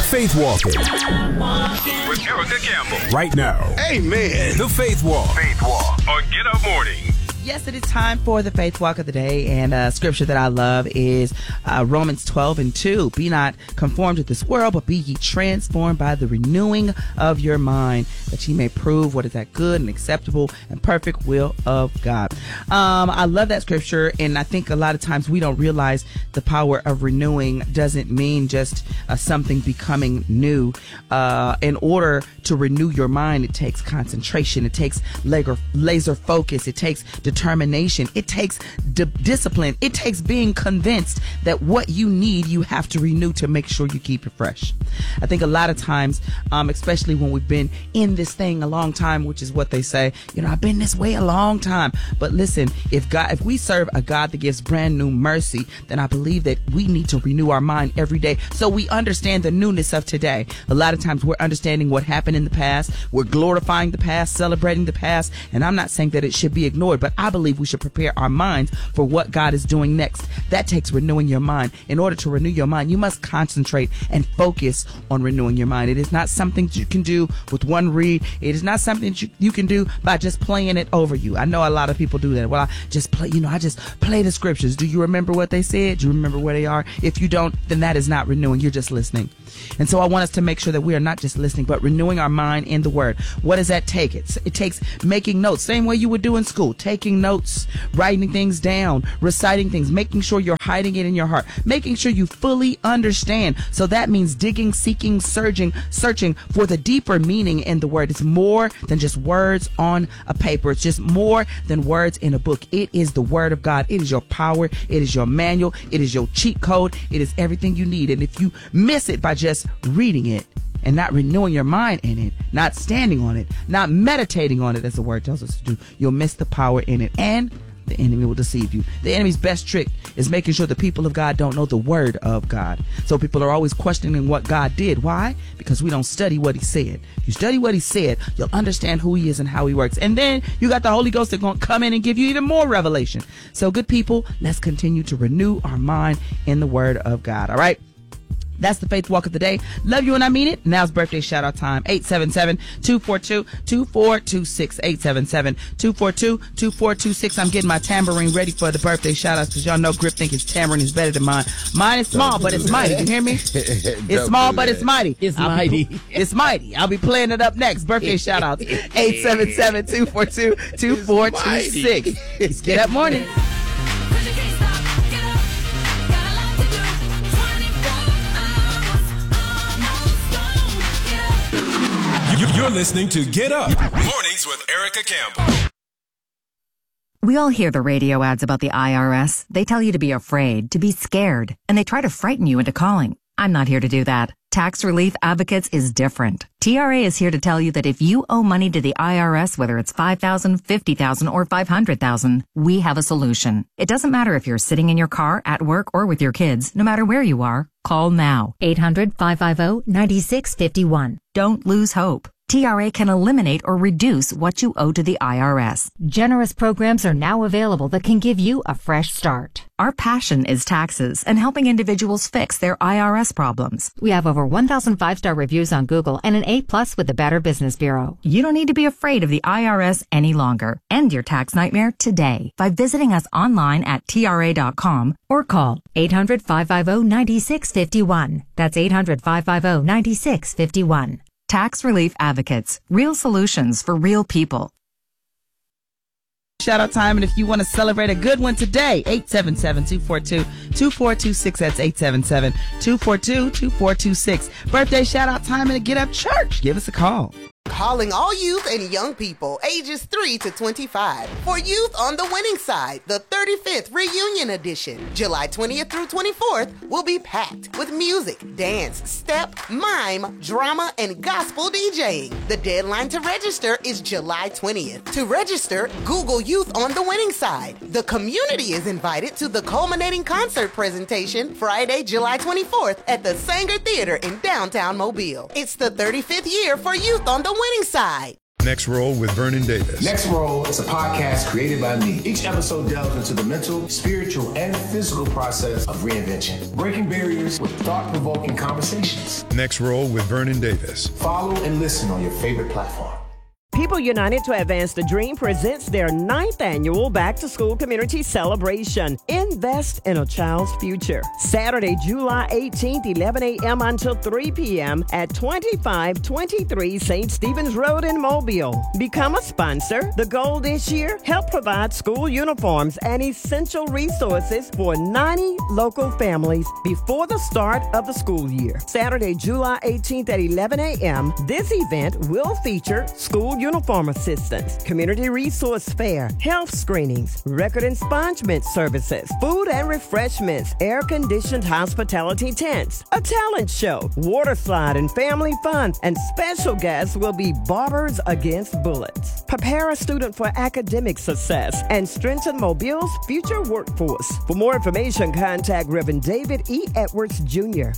Faith Walking. With Erica Campbell. Right now. Amen. The Faith Walk. Faith Walk on Get Up Morning. Yes, it is time for the Faith Walk of the day, and scripture that I love is Romans 12:2. Be not conformed to this world, but be ye transformed by the renewing of your mind, that ye may prove what is that good and acceptable and perfect will of God. I love that scripture, and I think a lot of times we don't realize the power of renewing doesn't mean just something becoming new. In order to renew your mind, it takes concentration, it takes laser focus, it takes determination, it takes discipline, it takes being convinced that what you need, you have to renew to make sure you keep it fresh. I think a lot of times, especially when we've been in this thing a long time, which is what they say, I've been this way a long time. But listen, if we serve a God that gives brand new mercy, then I believe that we need to renew our mind every day so we understand the newness of today. A lot of times we're understanding what happened in the past, we're glorifying the past, celebrating the past, and I'm not saying that it should be ignored, but I believe we should prepare our minds for what God is doing next. That takes renewing your mind. In order to renew your mind, you must concentrate and focus on renewing your mind. It is not something you can do with one read. It is not something you can do by just playing it over you. I know a lot of people do that. Well, I just play the scriptures. Do you remember what they said? Do you remember where they are? If you don't, then that is not renewing. You're just listening. And so I want us to make sure that we are not just listening, but renewing our mind in the word. What does that take? It takes making notes, same way you would do in school, taking notes, writing things down, reciting things, making sure you're hiding it in your heart, making sure you fully understand. So that means digging, seeking, searching for the deeper meaning in the word. It's more than just words on a paper. It's just more than words in a book. It is the word of God. It is your power. It is your manual. It is your cheat code. It is everything you need. And if you miss it by just reading it and not renewing your mind in it, not standing on it, not meditating on it as the word tells us to do, you'll miss the power in it, and the enemy will deceive you. The enemy's best trick is making sure the people of God don't know the word of God. So people are always questioning what God did. Why? Because we don't study what he said. If you study what he said, you'll understand who he is and how he works. And then you got the Holy Ghost that's going to come in and give you even more revelation. So good people, let's continue to renew our mind in the word of God. All right? That's the Faith Walk of the day. Love you and I mean it. Now it's birthday shout out time. 877-242-2426. 877-242-2426. I'm getting my tambourine ready for the birthday shout outs because y'all know Grip think his tambourine is better than mine. Mine is small, but it's mighty. You hear me? It's small, but it's mighty. It's mighty. It's mighty. I'll be playing it up next. Birthday shout outs. 877-242-2426. It's Get Up Morning. You're listening to Get Up Mornings with Erica Campbell. We all hear the radio ads about the IRS. They tell you to be afraid, to be scared, and they try to frighten you into calling. I'm not here to do that. Tax Relief Advocates is different. TRA is here to tell you that if you owe money to the IRS, whether it's $5,000, $50,000, or $500,000, we have a solution. It doesn't matter if you're sitting in your car, at work, or with your kids. No matter where you are, call now. 800-550-9651. Don't lose hope. TRA can eliminate or reduce what you owe to the IRS. Generous programs are now available that can give you a fresh start. Our passion is taxes and helping individuals fix their IRS problems. We have over 1,000 5-star reviews on Google and an A+ with the Better Business Bureau. You don't need to be afraid of the IRS any longer. End your tax nightmare today by visiting us online at TRA.com or call 800-550-9651. That's 800-550-9651. Tax Relief Advocates. Real solutions for real people. Shout out time, and if you want to celebrate a good one today, 877-242-2426. That's 877-242-2426. Birthday shout out time and a Get Up Church. Give us a call. Calling all youth and young people ages 3 to 25 for Youth on the Winning Side, the 35th Reunion Edition. July 20th through 24th will be packed with music, dance, step, mime, drama, and gospel DJing. The deadline to register is July 20th. To register, Google Youth on the Winning Side. The community is invited to the culminating concert presentation Friday, July 24th at the Sanger Theater in downtown Mobile. It's the 35th year for Youth on the Winning Side. Next Roll with Vernon Davis. Next Roll is a podcast created by me. Each episode delves into the mental, spiritual, and physical process of reinvention, breaking barriers with thought-provoking conversations. Next Roll with Vernon Davis. Follow and listen on your favorite platform. People United to Advance the Dream presents their 9th annual Back to School Community Celebration. Invest in a child's future. Saturday, July 18th, 11 a.m. until 3 p.m. at 2523 St. Stephen's Road in Mobile. Become a sponsor. The goal this year, help provide school uniforms and essential resources for 90 local families before the start of the school year. Saturday, July 18th at 11 a.m. This event will feature school uniform assistance, community resource fair, health screenings, record expungement services, food and refreshments, air-conditioned hospitality tents, a talent show, water slide and family fun, and special guests will be Barbers Against Bullets. Prepare a student for academic success and strengthen Mobile's future workforce. For more information, contact Reverend David E. Edwards Jr.,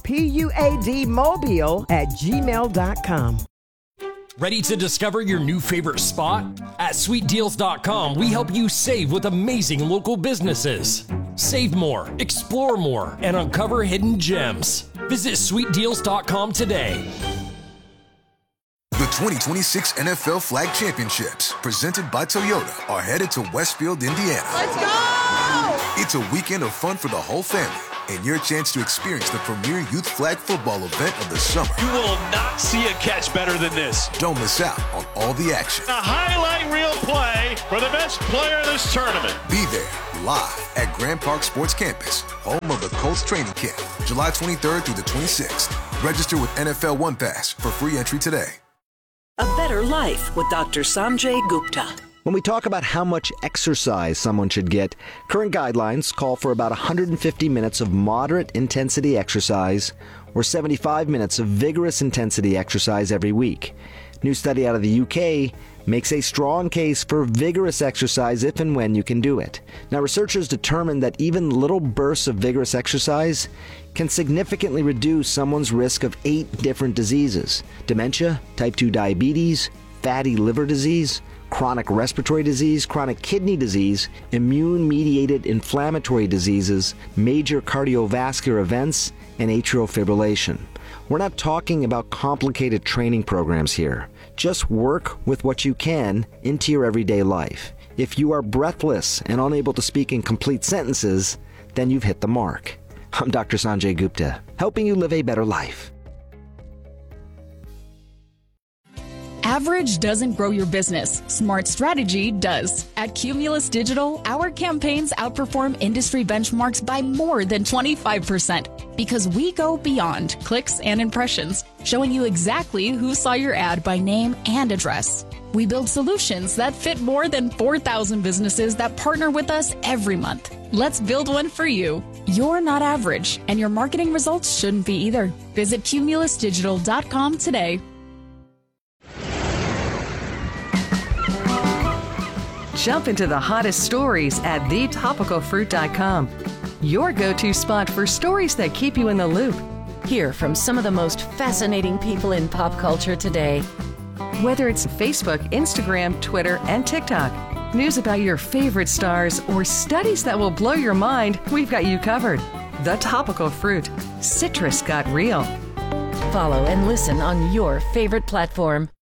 PUADmobile@gmail.com. Ready to discover your new favorite spot? At SweetDeals.com, we help you save with amazing local businesses. Save more, explore more, and uncover hidden gems. Visit SweetDeals.com today. The 2026 NFL Flag Championships, presented by Toyota, are headed to Westfield, Indiana. Let's go! It's a weekend of fun for the whole family, and your chance to experience the premier youth flag football event of the summer. You will not see a catch better than this. Don't miss out on all the action. A highlight reel play for the best player of this tournament. Be there, live at Grand Park Sports Campus, home of the Colts training camp, July 23rd through the 26th. Register with NFL One Pass for free entry today. A better life with Dr. Sanjay Gupta. When we talk about how much exercise someone should get, current guidelines call for about 150 minutes of moderate intensity exercise or 75 minutes of vigorous intensity exercise every week. New study out of the UK makes a strong case for vigorous exercise if and when you can do it. Now, researchers determined that even little bursts of vigorous exercise can significantly reduce someone's risk of 8 different diseases: dementia, type 2 diabetes, fatty liver disease, chronic respiratory disease, chronic kidney disease, immune-mediated inflammatory diseases, major cardiovascular events, and atrial fibrillation. We're not talking about complicated training programs here. Just work with what you can into your everyday life. If you are breathless and unable to speak in complete sentences, then you've hit the mark. I'm Dr. Sanjay Gupta, helping you live a better life. Average doesn't grow your business. Smart strategy does. At Cumulus Digital, our campaigns outperform industry benchmarks by more than 25% because we go beyond clicks and impressions, showing you exactly who saw your ad by name and address. We build solutions that fit more than 4,000 businesses that partner with us every month. Let's build one for you. You're not average, and your marketing results shouldn't be either. Visit cumulusdigital.com today. Jump into the hottest stories at thetopicalfruit.com. Your go-to spot for stories that keep you in the loop. Hear from some of the most fascinating people in pop culture today. Whether it's Facebook, Instagram, Twitter, and TikTok, news about your favorite stars, or studies that will blow your mind, we've got you covered. The Topical Fruit. Citrus got real. Follow and listen on your favorite platform.